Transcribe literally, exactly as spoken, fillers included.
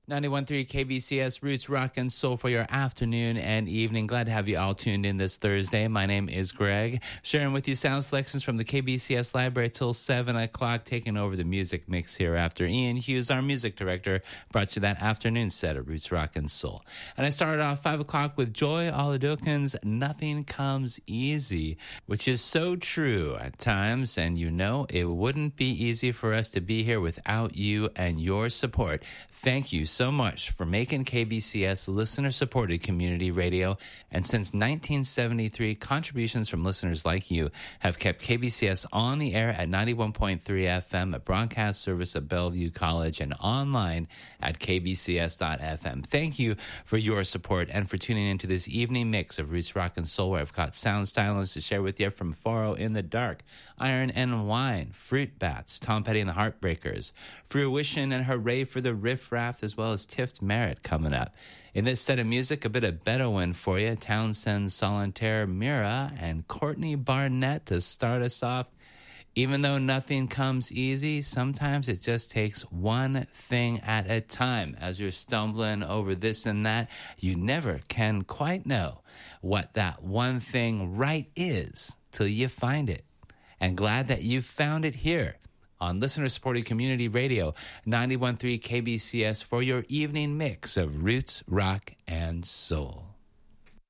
ninety-one point three K B C S Roots Rock and Soul for your afternoon and evening. Glad to have you all tuned in this Thursday. My name is Greg, sharing with you sound selections from the K B C S library till seven o'clock, taking over the music mix here after Ian Hughes, our music director, brought you that afternoon set of Roots Rock and Soul. And I started off five o'clock with Joy Oladokin's Nothing Comes Easy, which is so true at times, and you know it wouldn't be easy for us to be here without you and your support. Thank you so much for making K B C S listener-supported community radio. And since nineteen seventy-three, contributions from listeners like you have kept K B C S on the air at ninety-one point three F M, a broadcast service at Bellevue College, and online at k b c s dot f m. Thank you for your support and for tuning into this evening mix of Roots Rock and Soul, where I've got sound stylings to share with you from Faro in the Dark, Iron and Wine, Fruit Bats, Tom Petty and the Heartbreakers, Fruition and Hooray for the Riff Raft, as well as Tift Merritt coming up. In this set of music, a bit of Bedouin for you, Townsend Solitaire Mira and Courtney Barnett to start us off. Even though nothing comes easy, sometimes it just takes one thing at a time. As you're stumbling over this and that, you never can quite know what that one thing right is till you find it. And glad that you found it here on listener-supported community radio, ninety-one point three K B C S, for your evening mix of Roots, Rock, and Soul.